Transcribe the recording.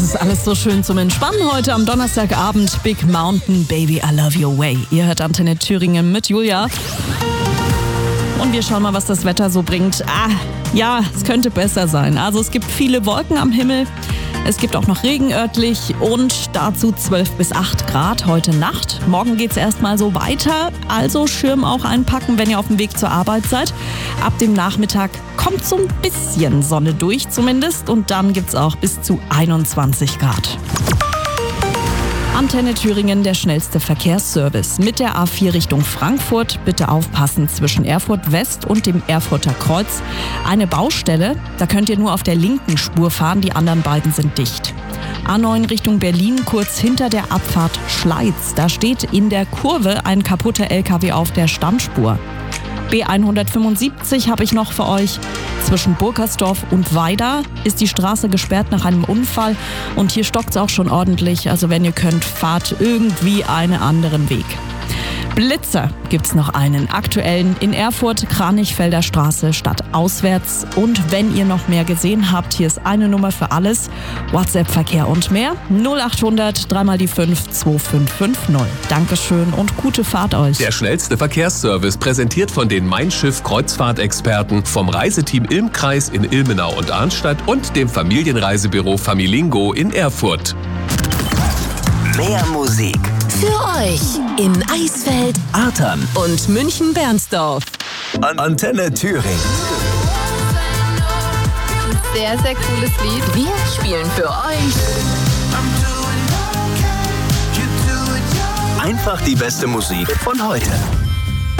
ist alles so schön zum Entspannen heute am Donnerstagabend. Big Mountain, Baby, I Love Your Way. Ihr hört Antenne Thüringen mit Julia. Und wir schauen mal, was das Wetter so bringt. Ja, es könnte besser sein. Also es gibt viele Wolken am Himmel. Es gibt auch noch Regen örtlich und dazu 12 bis 8 Grad heute Nacht. Morgen geht es erstmal so weiter, also Schirm auch einpacken, wenn ihr auf dem Weg zur Arbeit seid. Ab dem Nachmittag kommt so ein bisschen Sonne durch zumindest und dann gibt es auch bis zu 21 Grad. Antenne Thüringen, der schnellste Verkehrsservice. Mit der A4 Richtung Frankfurt bitte aufpassen zwischen Erfurt West und dem Erfurter Kreuz. Eine Baustelle, da könnt ihr nur auf der linken Spur fahren, die anderen beiden sind dicht. A9 Richtung Berlin, kurz hinter der Abfahrt Schleiz. Da steht in der Kurve ein kaputter LKW auf der Standspur. B175 habe ich noch für euch. Zwischen Burkersdorf und Weida ist die Straße gesperrt nach einem Unfall und hier stockt es auch schon ordentlich. Also wenn ihr könnt, fahrt irgendwie einen anderen Weg. Blitzer gibt's noch einen aktuellen in Erfurt, Kranichfelder Straße stadtauswärts. Und wenn ihr noch mehr gesehen habt, hier ist eine Nummer für alles. WhatsApp-Verkehr und mehr 0800 3 mal die 5 2550. Dankeschön und gute Fahrt euch. Der schnellste Verkehrsservice präsentiert von den Mein Schiff Kreuzfahrtexperten vom Reiseteam Ilmkreis in Ilmenau und Arnstadt und dem Familienreisebüro Familingo in Erfurt. Mehr Musik für euch in Eisfeld, Artern und München-Bernsdorf. Antenne Thüringen. Sehr, sehr cooles Lied. Wir spielen für euch Einfach die beste Musik von heute.